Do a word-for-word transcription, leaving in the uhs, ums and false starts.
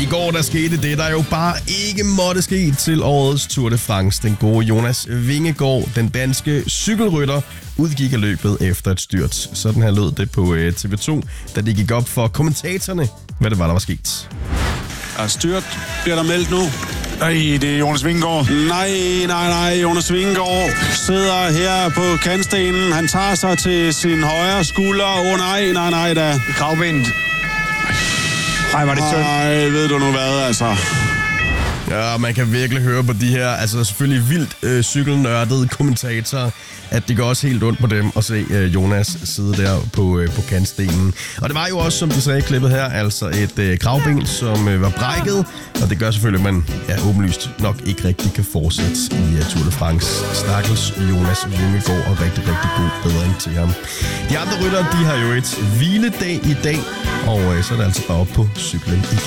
går der skete det, der jo bare ikke måtte ske til årets Tour de France. Den gode Jonas Vingegaard, den danske cykelrytter, udgik af løbet efter et styrt. Sådan her lød det på T V to, da det gik op for kommentatorerne, hvad det var, der var sket. Er styrt, bliver der meldt nu. Nej, det er Jonas Vingegaard. Nej, nej, nej. Jonas Vingegaard sidder her på kantstenen. Han tager sig til sin højre skulder. Åh oh, nej, nej, nej da. Kravbenet. Ej, var det synd. Nej, ved du nu hvad, altså. Ja, man kan virkelig høre på de her, altså selvfølgelig vildt øh, cykelnørdede kommentatorer, at det går også helt ondt på dem at se øh, Jonas sidde der på, øh, på kantstenen. Og det var jo også, som de sagde i klippet her, altså et øh, kravben, som øh, var brækket, og det gør selvfølgelig, at man ja, åbenlyst nok ikke rigtig kan fortsætte i uh, Tour de France. Stakkels Jonas Vingegaard, og rigtig, rigtig god bedring til ham. De andre ryttere, de har jo et hviledag i dag, og øh, så er det altså bare op på cyklen igen.